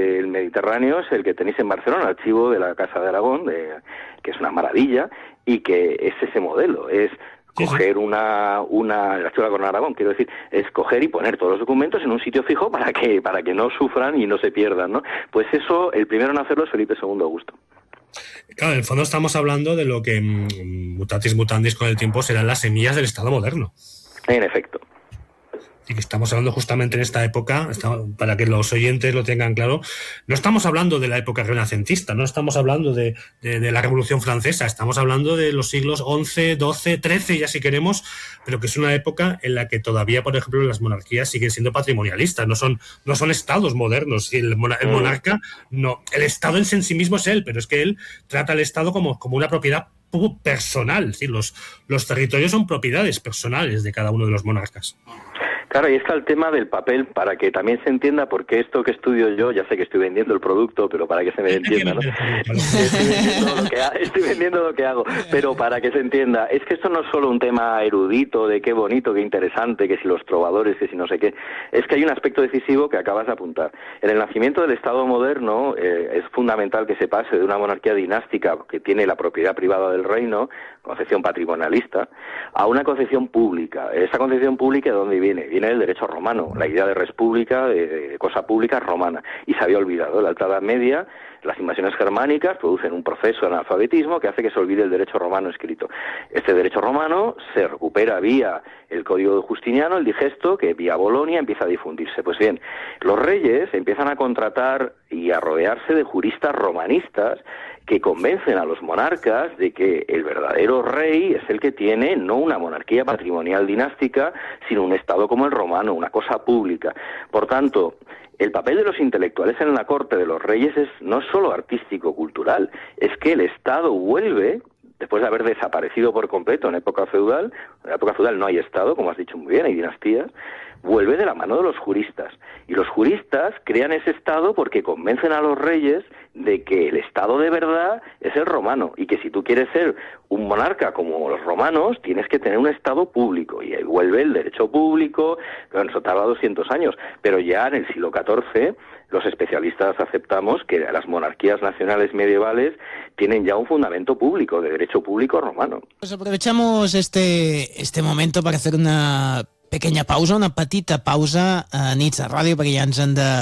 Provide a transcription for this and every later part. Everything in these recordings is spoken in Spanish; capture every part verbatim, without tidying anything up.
del Mediterráneo es el que tenéis en Barcelona, el archivo de la Casa de Aragón, de, que es una maravilla, y que es ese modelo, es coger una, una, el archivo de la Corona de Aragón, quiero decir, es coger y poner todos los documentos en un sitio fijo para que, para que no sufran y no se pierdan, ¿no? Pues eso, el primero en hacerlo es Felipe segundo Augusto. Claro, en el fondo estamos hablando de lo que, mutatis mutandis con el tiempo, serán las semillas del Estado moderno. En efecto. Y que estamos hablando justamente en esta época, para que los oyentes lo tengan claro, no estamos hablando de la época renacentista, no estamos hablando de, de, de la Revolución Francesa, estamos hablando de los siglos once, doce, trece, ya si queremos, pero que es una época en la que todavía, por ejemplo, las monarquías siguen siendo patrimonialistas, no son, no son estados modernos. El, el monarca, no, el Estado en sí mismo es él, pero es que él trata al Estado como, como una propiedad personal, ¿sí? los, los territorios son propiedades personales de cada uno de los monarcas. Claro, y está el tema del papel, para que también se entienda, porque esto que estudio yo, ya sé que estoy vendiendo el producto, pero para que se me entienda, ¿no? Estoy vendiendo lo que, ha, estoy vendiendo lo que hago, pero para que se entienda, es que esto no es solo un tema erudito, de qué bonito, qué interesante, que si los trovadores, que si no sé qué, es que hay un aspecto decisivo que acabas de apuntar. En el nacimiento del Estado moderno eh, es fundamental que se pase de una monarquía dinástica que tiene la propiedad privada del reino, concepción patrimonialista, a una concepción pública. Esa concepción pública, ¿de dónde viene? Viene del derecho romano, la idea de res pública, de, de cosa pública romana, y se había olvidado. En la Alta Edad Media, las invasiones germánicas producen un proceso de analfabetismo que hace que se olvide el derecho romano escrito. Este derecho romano se recupera vía el Código Justiniano, el digesto, que vía Bolonia empieza a difundirse. Pues bien, los reyes empiezan a contratar y a rodearse de juristas romanistas que convencen a los monarcas de que el verdadero rey es el que tiene no una monarquía patrimonial dinástica, sino un Estado como el romano, una cosa pública. Por tanto, el papel de los intelectuales en la corte de los reyes es no solo artístico-cultural, es que el Estado vuelve, después de haber desaparecido por completo en época feudal, en la época feudal no hay Estado, como has dicho muy bien, hay dinastías, vuelve de la mano de los juristas. Y los juristas crean ese Estado porque convencen a los reyes de que el Estado de verdad es el romano, y que si tú quieres ser un monarca como los romanos, tienes que tener un Estado público, y ahí vuelve el derecho público. Bueno, eso tarda doscientos años, pero ya en el siglo catorce los especialistas aceptamos que las monarquías nacionales medievales tienen ya un fundamento público, de derecho público romano. Pues aprovechamos este, este momento para hacer una pequeña pausa, una petita pausa a Nits de Ràdio, perquè ja ens han de...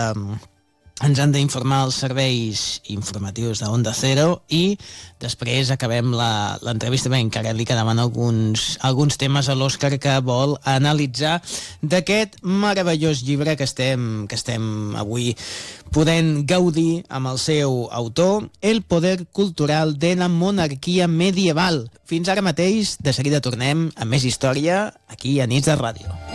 ens han d'informar els serveis informatius d'Onda Cero i després acabem l'entrevista. Bé, encara li quedaven alguns, alguns temes a l'Òscar que vol analitzar d'aquest meravellós llibre que estem, que estem avui podent gaudir amb el seu autor, El poder cultural de la monarquia medieval. Fins ara mateix, de seguida tornem amb més història aquí a Nits de Ràdio.